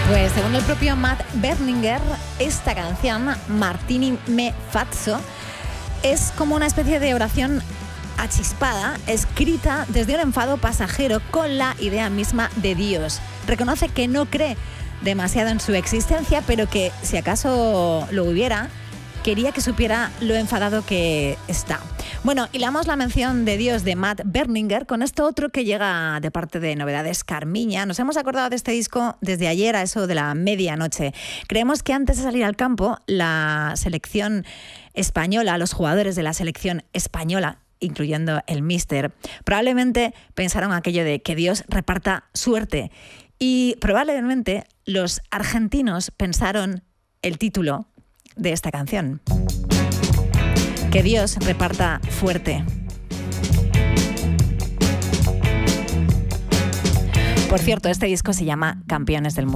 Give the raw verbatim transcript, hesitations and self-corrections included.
Pues según el propio Matt Berninger, esta canción, Martini me faccio, es como una especie de oración achispada, escrita desde un enfado pasajero con la idea misma de Dios. Reconoce que no cree demasiado en su existencia, pero que si acaso lo hubiera, quería que supiera lo enfadado que está. Bueno, hilamos la mención de Dios de Matt Berninger con esto otro que llega de parte de Novedades Carmiña. Nos hemos acordado de este disco desde ayer a eso de la medianoche. Creemos que antes de salir al campo, la selección española, los jugadores de la selección española, incluyendo el míster, probablemente pensaron aquello de que Dios reparta suerte. Y probablemente los argentinos pensaron el título de esta canción: que Dios reparta fuerte. Por cierto, este disco se llama Campeones del Mundo.